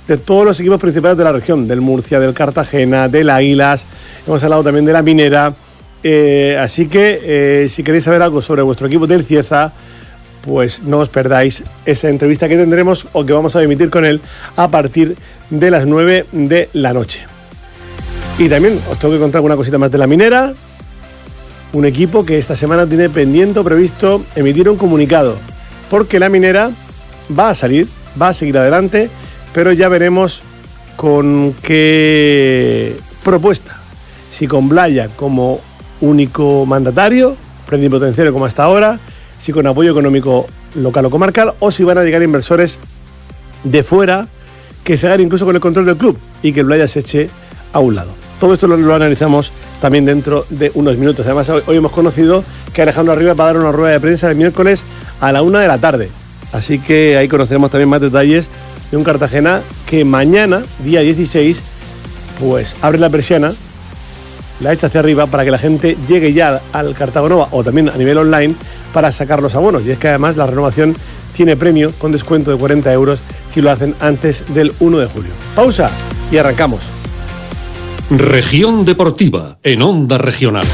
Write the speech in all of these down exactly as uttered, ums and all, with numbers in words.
de todos los equipos principales de la región, del Murcia, del Cartagena, del Águilas, hemos hablado también de la Minera, eh, así que eh, si queréis saber algo sobre vuestro equipo del Cieza, pues no os perdáis esa entrevista que tendremos o que vamos a emitir con él a partir de las nueve de la noche. Y también os tengo que contar una cosita más de la Minera, un equipo que esta semana tiene pendiente o previsto emitir un comunicado, porque la Minera va a salir, va a seguir adelante, pero ya veremos con qué propuesta. Si con Blaya como único mandatario, plenipotenciario como hasta ahora, si con apoyo económico local o comarcal, o si van a llegar inversores de fuera que se hagan incluso con el control del club y que el Blaya se eche a un lado. Todo esto lo, lo analizamos también dentro de unos minutos. Además, hoy, hoy hemos conocido que Alejandro Arribas va a dar una rueda de prensa el miércoles a la una de la tarde. Así que ahí conoceremos también más detalles de un Cartagena que mañana, día dieciséis, pues abre la persiana, la echa hacia arriba para que la gente llegue ya al Cartagonova o también a nivel online para sacar los abonos. Y es que además la renovación tiene premio con descuento de cuarenta euros si lo hacen antes del uno de julio. Pausa y arrancamos. Región Deportiva en Onda Regional.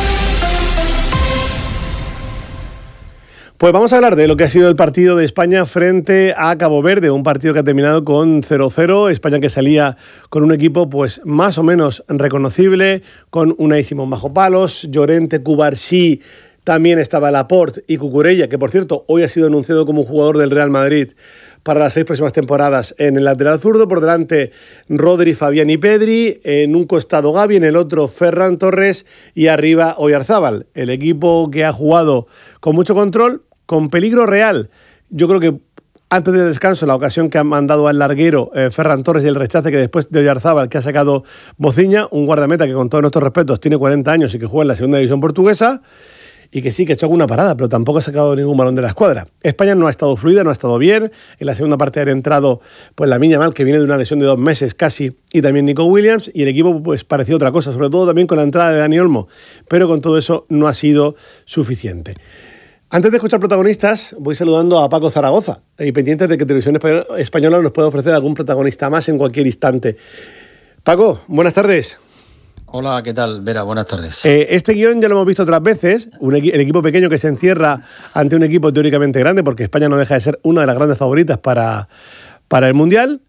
Pues vamos a hablar de lo que ha sido el partido de España frente a Cabo Verde, un partido que ha terminado con cero cero, España que salía con un equipo pues más o menos reconocible, con Unai Simón bajo palos, Llorente, Cubarsí, también estaba Laporte y Cucurella, que por cierto hoy ha sido anunciado como jugador del Real Madrid para las seis próximas temporadas en el lateral zurdo, por delante Rodri, Fabián y Pedri, en un costado Gavi, en el otro Ferran Torres y arriba Oyarzábal, el equipo que ha jugado con mucho control, con peligro real. Yo creo que antes del descanso, la ocasión que han mandado al larguero eh, Ferran Torres y el rechace que después de Oyarzábal que ha sacado Bociña, un guardameta que con todos nuestros respetos tiene cuarenta años y que juega en la segunda división portuguesa, y que sí, que ha hecho alguna parada, pero tampoco ha sacado ningún balón de la escuadra. España no ha estado fluida, no ha estado bien. En la segunda parte ha entrado pues la Miña Mal, que viene de una lesión de dos meses casi, y también Nico Williams, y el equipo pues parecía otra cosa, sobre todo también con la entrada de Dani Olmo, pero con todo eso no ha sido suficiente. Antes de escuchar protagonistas, voy saludando a Paco Zaragoza, y pendientes de que Televisión Española nos pueda ofrecer algún protagonista más en cualquier instante. Paco, buenas tardes. Hola, ¿qué tal, Vera? Buenas tardes. Eh, este guión ya lo hemos visto otras veces, un equi- el equipo pequeño que se encierra ante un equipo teóricamente grande, porque España no deja de ser una de las grandes favoritas para, para el Mundial,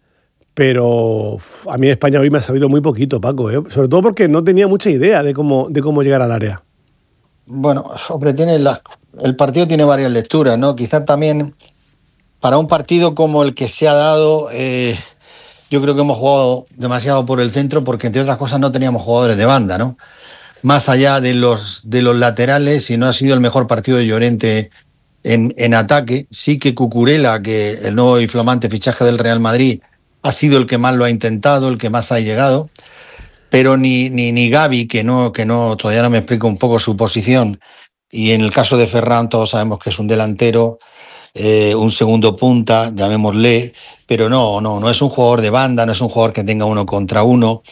pero uf, a mí España hoy me ha sabido muy poquito, Paco, ¿eh? Sobre todo porque no tenía mucha idea de cómo, de cómo llegar al área. Bueno, hombre, tiene la, el partido tiene varias lecturas, ¿no? Quizás también para un partido como el que se ha dado... Eh, Yo creo que hemos jugado demasiado por el centro porque, entre otras cosas, no teníamos jugadores de banda, ¿no? Más allá de los, de los laterales, y no ha sido el mejor partido de Llorente en, en ataque. Sí que Cucurella, que el nuevo y flamante fichaje del Real Madrid, ha sido el que más lo ha intentado, el que más ha llegado. Pero ni, ni, ni Gavi, que no, que no, todavía no me explico un poco su posición. Y en el caso de Ferran, todos sabemos que es un delantero, eh, un segundo punta, llamémosle, pero no, no, no es un jugador de banda, no es un jugador que tenga uno contra uno.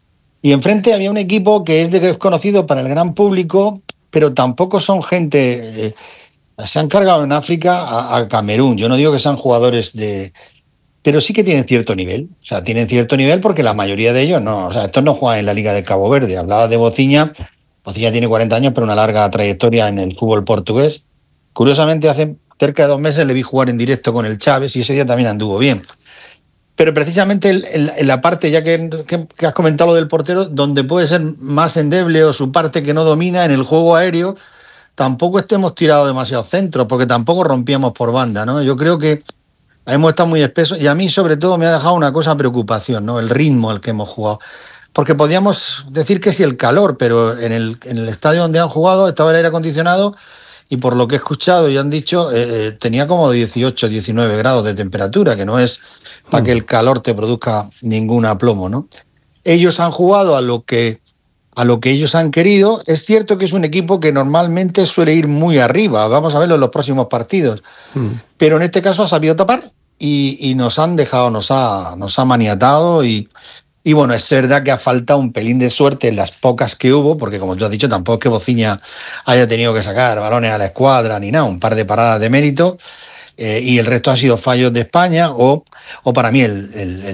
Y enfrente había un equipo que es desconocido para el gran público, pero tampoco son gente... Eh, se han cargado en África a, a Camerún. Yo no digo que sean jugadores de... Pero sí que tienen cierto nivel. O sea, tienen cierto nivel porque la mayoría de ellos no... O sea, estos no juegan en la Liga de Cabo Verde. Hablaba de Bociña. Bociña tiene cuarenta años, pero una larga trayectoria en el fútbol portugués. Curiosamente, hace cerca de dos meses le vi jugar en directo con el Chávez y ese día también anduvo bien. Pero precisamente en la parte, ya que, que, que has comentado lo del portero, donde puede ser más endeble o su parte que no domina en el juego aéreo, tampoco estemos tirado demasiado centro, porque tampoco rompíamos por banda, ¿no? Yo creo que hemos estado muy espesos y a mí sobre todo me ha dejado una cosa preocupación, ¿no? El ritmo al que hemos jugado. Porque podíamos decir que sí el calor, pero en el, en el estadio donde han jugado estaba el aire acondicionado y por lo que he escuchado y han dicho, eh, tenía como dieciocho, diecinueve grados de temperatura, que no es para que el calor te produzca ningún aplomo, ¿no? Ellos han jugado a lo que a lo que ellos han querido. Es cierto que es un equipo que normalmente suele ir muy arriba, vamos a verlo en los próximos partidos, mm. pero en este caso ha sabido tapar y, y nos han dejado, nos ha, nos ha maniatado y, y bueno, es verdad que ha faltado un pelín de suerte en las pocas que hubo, porque como tú has dicho, tampoco es que Bociña haya tenido que sacar balones a la escuadra ni nada, un par de paradas de mérito, eh, y el resto ha sido fallos de España o, o para mí el, el,